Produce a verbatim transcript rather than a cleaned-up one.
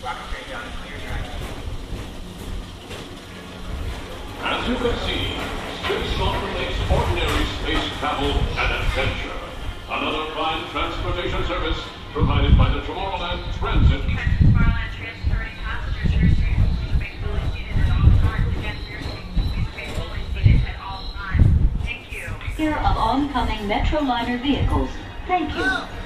As you can see, Space Mountain makes ordinary space travel an adventure. Another fine transportation service provided by the Tomorrowland Transit. Tomorrowland transferring passengers here soon. Please remain fully seated at all times. Again, for your safety, please remain fully seated at all times. Thank you. Clear of oncoming Metroliner vehicles. Thank you.